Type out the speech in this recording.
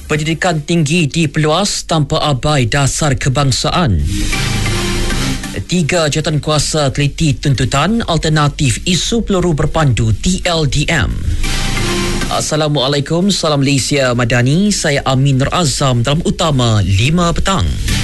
Pendidikan tinggi diperluas tanpa abai dasar kebangsaan. 3 jawatankuasa teliti tuntutan alternatif isu peluru berpandu TLDM. Assalamualaikum, salam Malaysia Madani. Saya Amin Nur Azam dalam Utama 5 petang.